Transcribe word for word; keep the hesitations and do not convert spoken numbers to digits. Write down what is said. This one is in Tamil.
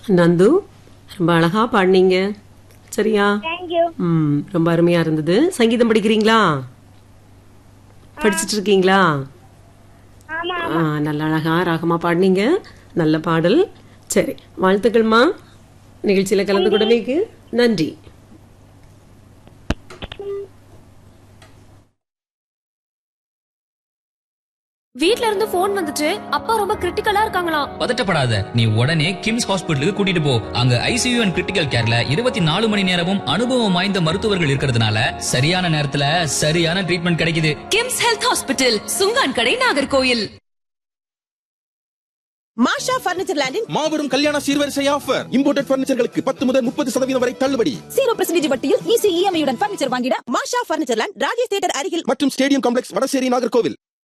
நந்து ரொம்ப அழகா பாடினீங்க. சரியா? Thank you. ம் ரொம்ப அருமையா இருந்தது. சங்கீதம் படிக்கிறீங்களா? படிச்சிட்டு இருக்கீங்களா? ஆமா ஆ, நல்ல அழகா ராகமா பாடினீங்க. நல்ல பாடல். சரி, வாழ்த்துக்கள்மா. நிகழ்ச்சியில கலந்து கொண்டமைக்கு நன்றி. வீட்ல இருந்து போன் வந்துச்சு. அப்பா ரொம்ப கிரிட்டிக்கலா இருக்காங்களாம். பதட்டப்படாத, நீ உடனே கிம்ஸ் ஹாஸ்பிட்டலுக்கு கூட்டிட்டு போ. அங்க ஐசியூ அண்ட் கிரிட்டிக்கல் கேர்ல இருபத்தி நாலு மணி நேரமும் அனுபவம் வாய்ந்த மருத்துவர்கள் இருக்கிறதுனால சரியான நேரத்துல சரியான ட்ரீட்மெண்ட் கிடைக்குது. கிம்ஸ் ஹெல்த் ஹாஸ்பிட்டல், சுங்கான் கடை, நாகர்கோயில். மாஷா பர்னிச்சர் லேண்டின் மாபெரும் கல்யாண சீர்வரிசை ஆஃபர். இம்போர்ட்டட் பர்னிச்சர்களுக்கு பத்து முதல் முப்பது சதவீதம் வரை தள்ளுபடி. ஜீரோ பர்சன்டேஜ் வட்டியில் ஈஸி இஎம்ஐ உடன் பர்னிச்சர் வாங்கிட மாஷா பர்னிச்சர் லேண்ட் ராஜேஷ் தியேட்டர் அருகில் மற்றும் ஸ்டேடியம் காம்ப்ளெக்ஸ் வடசேரி, நாகர்கோவில்.